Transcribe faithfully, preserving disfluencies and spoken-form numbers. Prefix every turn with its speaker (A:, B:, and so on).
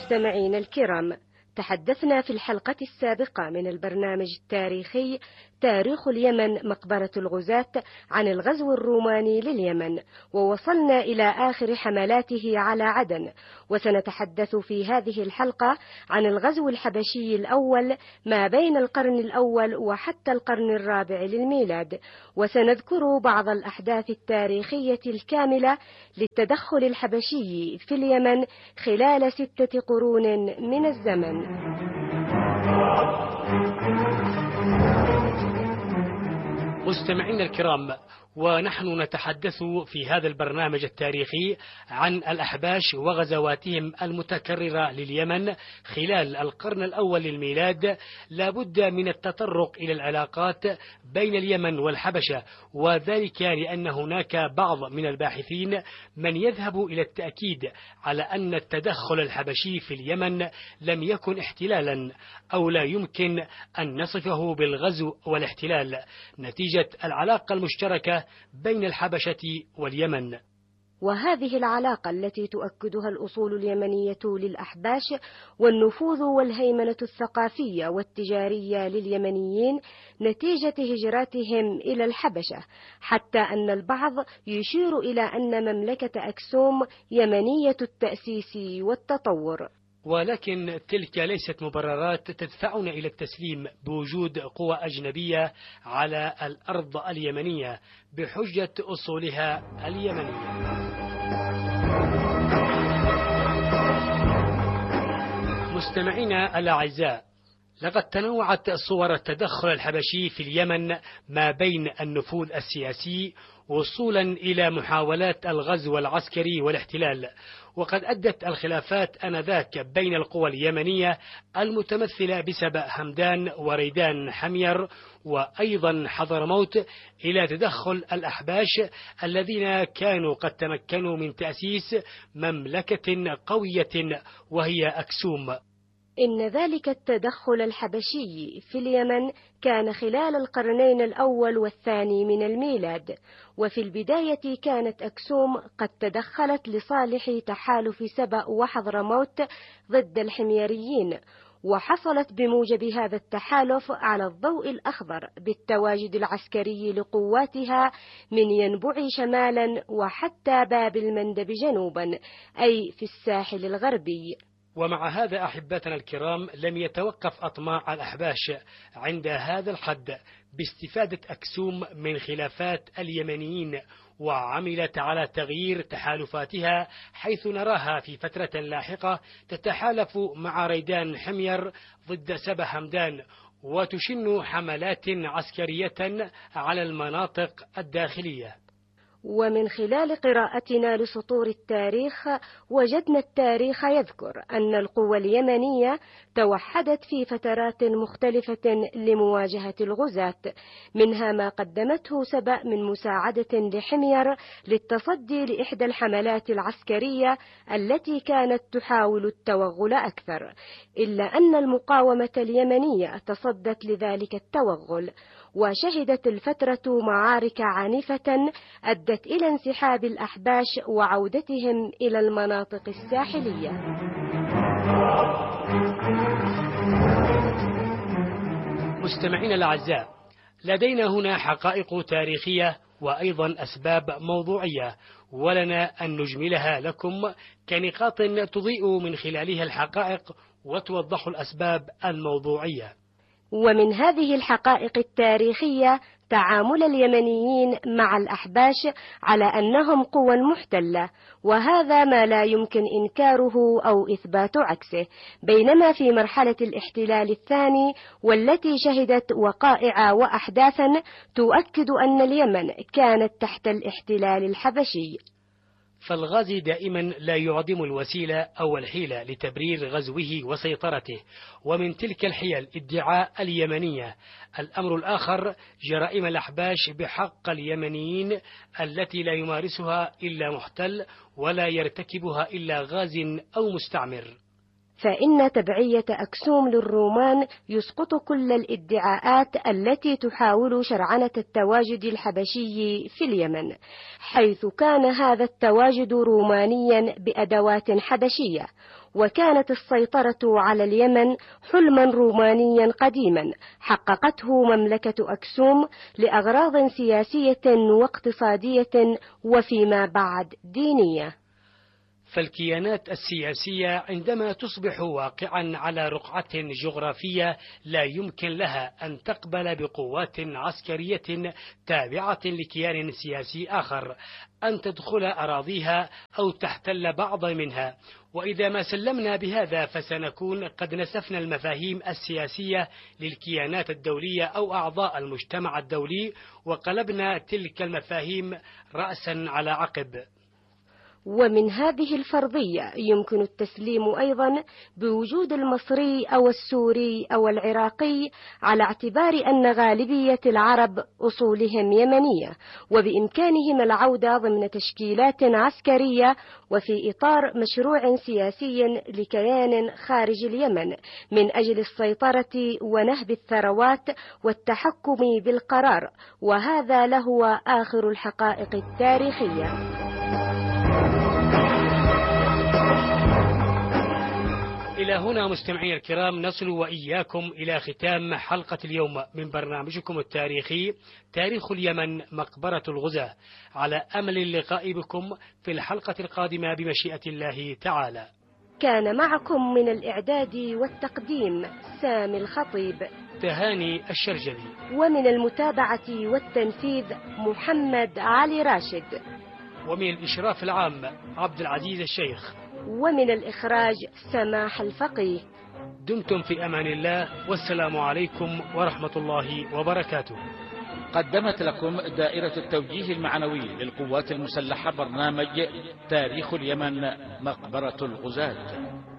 A: مستمعين الكرام، تحدثنا في الحلقة السابقة من البرنامج التاريخي تاريخ اليمن مقبرة الغزاة عن الغزو الروماني لليمن، ووصلنا إلى آخر حملاته على عدن، وسنتحدث في هذه الحلقة عن الغزو الحبشي الأول ما بين القرن الأول وحتى القرن الرابع للميلاد، وسنذكر بعض الأحداث التاريخية الكاملة للتدخل الحبشي في اليمن خلال ستة قرون من الزمن.
B: مستمعينا الكرام، ونحن نتحدث في هذا البرنامج التاريخي عن الأحباش وغزواتهم المتكررة لليمن خلال القرن الأول للميلاد. لا بد من التطرق إلى العلاقات بين اليمن والحبشة، وذلك لأن هناك بعض من الباحثين من يذهب إلى التأكيد على أن التدخل الحبشي في اليمن لم يكن احتلالا، أو لا يمكن أن نصفه بالغزو والاحتلال، نتيجة العلاقة المشتركة بين الحبشة واليمن.
A: وهذه العلاقة التي تؤكدها الأصول اليمنية للأحباش والنفوذ والهيمنة الثقافية والتجارية لليمنيين نتيجة هجرتهم إلى الحبشة، حتى أن البعض يشير إلى أن مملكة أكسوم يمنية التأسيس والتطور.
B: ولكن تلك ليست مبررات تدفعنا إلى التسليم بوجود قوى أجنبية على الأرض اليمنية بحجة أصولها اليمنية. مستمعينا الأعزاء، لقد تنوعت صور التدخل الحبشي في اليمن ما بين النفوذ السياسي وصولا إلى محاولات الغزو العسكري والاحتلال، وقد أدت الخلافات آنذاك بين القوى اليمنية المتمثلة بسبأ همدان وريدان حمير وأيضا حضرموت إلى تدخل الأحباش الذين كانوا قد تمكنوا من تأسيس مملكة قوية وهي أكسوم.
A: إن ذلك التدخل الحبشي في اليمن كان خلال القرنين الأول والثاني من الميلاد، وفي البداية كانت أكسوم قد تدخلت لصالح تحالف سبأ وحضرموت ضد الحميريين، وحصلت بموجب هذا التحالف على الضوء الأخضر بالتواجد العسكري لقواتها من ينبع شمالا وحتى باب المندب جنوبا، أي في الساحل الغربي.
B: ومع هذا أحبتنا الكرام، لم يتوقف أطماع الأحباش عند هذا الحد باستفادة أكسوم من خلافات اليمنيين، وعملت على تغيير تحالفاتها، حيث نراها في فترة لاحقة تتحالف مع ريدان حمير ضد سبأ همدان، وتشن حملات عسكرية على المناطق الداخلية.
A: ومن خلال قراءتنا لسطور التاريخ وجدنا التاريخ يذكر أن القوى اليمنية توحدت في فترات مختلفة لمواجهة الغزاة، منها ما قدمته سبأ من مساعدة لحمير للتصدي لإحدى الحملات العسكرية التي كانت تحاول التوغل أكثر، إلا أن المقاومة اليمنية تصدت لذلك التوغل، وشهدت الفترة معارك عنيفة أدت إلى انسحاب الأحباش وعودتهم إلى المناطق الساحلية.
B: مستمعينا الأعزاء، لدينا هنا حقائق تاريخية وأيضا أسباب موضوعية، ولنا أن نجملها لكم كنقاط تضيء من خلالها الحقائق وتوضح الأسباب الموضوعية.
A: ومن هذه الحقائق التاريخية تعامل اليمنيين مع الأحباش على أنهم قوى محتلة، وهذا ما لا يمكن إنكاره أو إثبات عكسه، بينما في مرحلة الاحتلال الثاني والتي شهدت وقائع وأحداثا تؤكد أن اليمن كانت تحت الاحتلال الحبشي.
B: فالغازي دائما لا يعظم الوسيلة أو الحيلة لتبرير غزوه وسيطرته، ومن تلك الحيل ادعاء اليمنية. الأمر الآخر جرائم الأحباش بحق اليمنيين التي لا يمارسها إلا محتل ولا يرتكبها إلا غاز أو مستعمر.
A: فإن تبعية أكسوم للرومان يسقط كل الادعاءات التي تحاول شرعنة التواجد الحبشي في اليمن، حيث كان هذا التواجد رومانيا بأدوات حبشية، وكانت السيطرة على اليمن حلما رومانيا قديما حققته مملكة أكسوم لأغراض سياسية واقتصادية وفيما بعد دينية.
B: فالكيانات السياسية عندما تصبح واقعا على رقعة جغرافية لا يمكن لها أن تقبل بقوات عسكرية تابعة لكيان سياسي آخر أن تدخل أراضيها أو تحتل بعض منها، وإذا ما سلمنا بهذا فسنكون قد نسفنا المفاهيم السياسية للكيانات الدولية أو أعضاء المجتمع الدولي، وقلبنا تلك المفاهيم رأسا على عقب.
A: ومن هذه الفرضية يمكن التسليم أيضا بوجود المصري أو السوري أو العراقي، على اعتبار أن غالبية العرب أصولهم يمنية، وبإمكانهم العودة ضمن تشكيلات عسكرية وفي إطار مشروع سياسي لكيان خارج اليمن من أجل السيطرة ونهب الثروات والتحكم بالقرار، وهذا لهو آخر الحقائق التاريخية.
B: إلى هنا مستمعين الكرام نصل وإياكم إلى ختام حلقة اليوم من برنامجكم التاريخي تاريخ اليمن مقبرة الغزاة، على أمل اللقاء بكم في الحلقة القادمة بمشيئة الله تعالى.
A: كان معكم من الإعداد والتقديم سامي الخطيب،
B: تهاني الشرجلي،
A: ومن المتابعة والتنفيذ محمد علي راشد،
B: ومن الإشراف العام عبد العزيز الشيخ،
A: ومن الإخراج سماح الفقيه.
B: دمتم في أمان الله، والسلام عليكم ورحمة الله وبركاته.
C: قدمت لكم دائرة التوجيه المعنوي للقوات المسلحة برنامج تاريخ اليمن مقبرة الغزاة.